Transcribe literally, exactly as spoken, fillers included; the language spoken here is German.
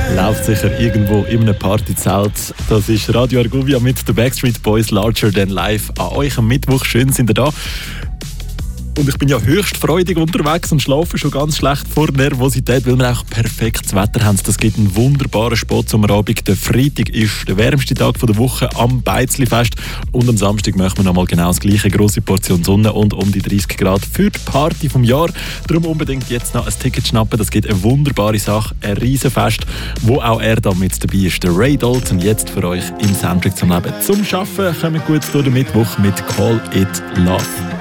Läuft sicher irgendwo in einem Partyzelt. Das ist Radio Argovia mit den Backstreet Boys Larger Than Life. An euch am Mittwoch, schön sind ihr da. Und ich bin ja höchst freudig unterwegs und schlafe schon ganz schlecht vor Nervosität, weil wir auch perfektes Wetter haben. Das gibt einen wunderbaren Sportsommerabend. Der Freitag ist der wärmste Tag der Woche am Beizlifest. Und am Samstag machen wir nochmal genau das gleiche. Grosse Portion Sonne und um die dreißig Grad für die Party vom Jahr. Darum unbedingt jetzt noch ein Ticket schnappen. Das gibt eine wunderbare Sache, ein Riesenfest, wo auch er da mit dabei ist. Der Ray Dalton jetzt für euch im Soundtrack zum Leben. Zum Arbeiten kommen gut durch den Mittwoch mit Call It Love.